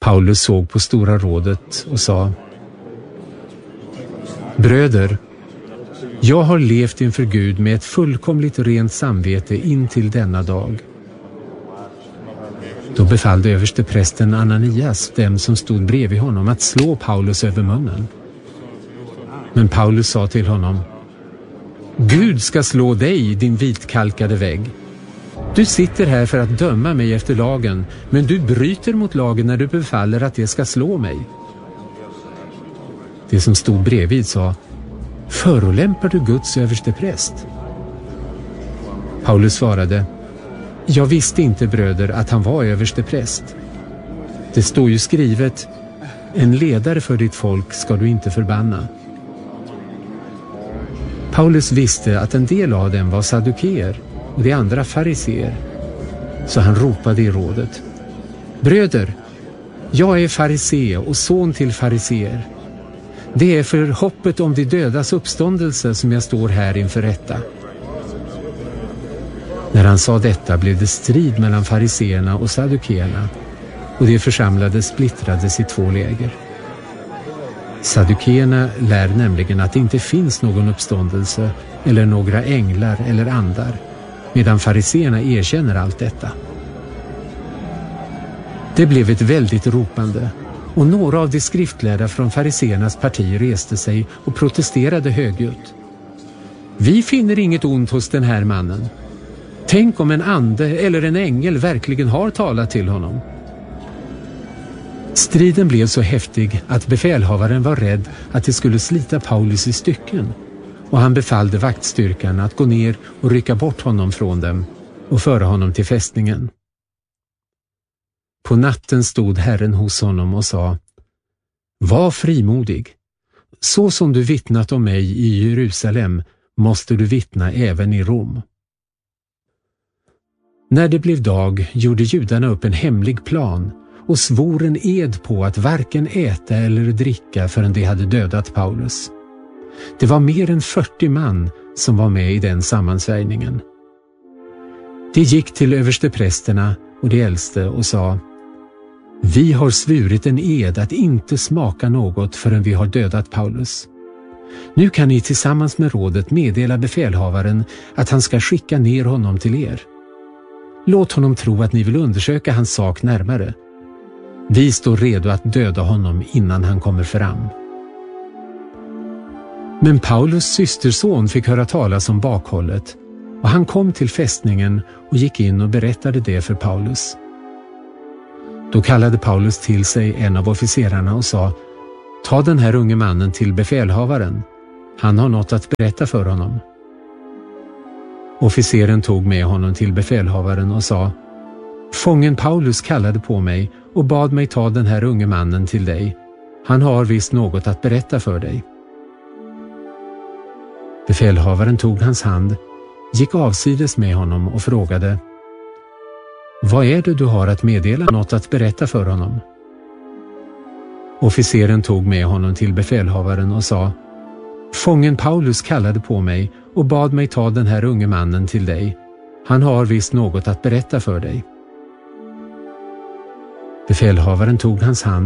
Paulus såg på Stora rådet och sa: Bröder, jag har levt inför Gud med ett fullkomligt rent samvete in till denna dag. Då befallde översteprästen Ananias dem som stod bredvid honom att slå Paulus över munnen. Men Paulus sa till honom: Gud ska slå dig, din vitkalkade vägg. Du sitter här för att döma mig efter lagen, men du bryter mot lagen när du befaller att det ska slå mig. Det som stod bredvid sa: Förolämpar du Guds överstepräst? Paulus svarade: Jag visste inte, bröder, att han var överstepräst. Det står ju skrivet: En ledare för ditt folk ska du inte förbanna. Paulus visste att en del av dem var saddukeer och de andra fariseer. Så han ropade i rådet: Bröder, jag är farisé och son till fariseer. Det är för hoppet om de dödas uppståndelse som jag står här inför rätta. När han sa detta blev det strid mellan fariseerna och saddukeerna, och de församlade splittrades i två läger. Saddukeerna lär nämligen att det inte finns någon uppståndelse eller några änglar eller andar, medan fariseerna erkänner allt detta. Det blev ett väldigt ropande, och några av de skriftlärda från fariseernas parti reste sig och protesterade högljutt. Vi finner inget ont hos den här mannen. Tänk om en ande eller en ängel verkligen har talat till honom. Striden blev så häftig att befälhavaren var rädd att det skulle slita Paulus i stycken, och han befallde vaktstyrkan att gå ner och rycka bort honom från dem och föra honom till fästningen. På natten stod Herren hos honom och sa: Var frimodig. Så som du vittnat om mig i Jerusalem måste du vittna även i Rom. När det blev dag gjorde judarna upp en hemlig plan och svor en ed på att varken äta eller dricka förrän de hade dödat Paulus. Det var mer än 40 man som var med i den sammansvärjningen. De gick till översteprästerna och de äldste och sa: Vi har svurit en ed att inte smaka något förrän vi har dödat Paulus. Nu kan ni tillsammans med rådet meddela befälhavaren att han ska skicka ner honom till er. Låt honom tro att ni vill undersöka hans sak närmare. Vi står redo att döda honom innan han kommer fram. Men Paulus systerson fick höra talas om bakhållet, och han kom till fästningen och gick in och berättade det för Paulus. Då kallade Paulus till sig en av officerarna och sa: Ta den här unge mannen till befälhavaren. Han har något att berätta för honom. Officeren tog med honom till befälhavaren och sa: Fången Paulus kallade på mig och bad mig ta den här unge mannen till dig. Han har visst något att berätta för dig. Befälhavaren tog hans hand, gick avsides med honom och frågade: Vad är det du har att meddela, något att berätta för honom? Officeren tog med honom till befälhavaren och sa: Fången Paulus kallade på mig och bad mig ta den här unge mannen till dig. Han har visst något att berätta för dig. Befälhavaren tog hans hand,